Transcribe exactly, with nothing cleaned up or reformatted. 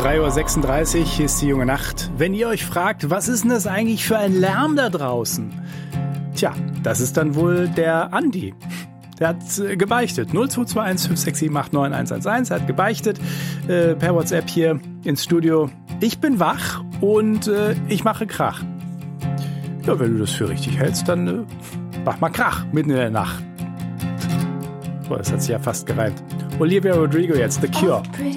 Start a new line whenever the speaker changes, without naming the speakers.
drei Uhr sechsunddreißig, hier ist die junge Nacht. Wenn ihr euch fragt, was ist denn das eigentlich für ein Lärm da draußen? Tja, das ist dann wohl der Andi. Der hat äh, gebeichtet. null zwei zwei eins fünf sechs sieben acht neun eins eins eins. Er hat gebeichtet äh, per WhatsApp hier ins Studio. Ich bin wach und äh, ich mache Krach. Ja, wenn du das für richtig hältst, dann äh, mach mal Krach mitten in der Nacht. Boah, das hat sich ja fast gereimt. Olivia Rodrigo jetzt, The Cure.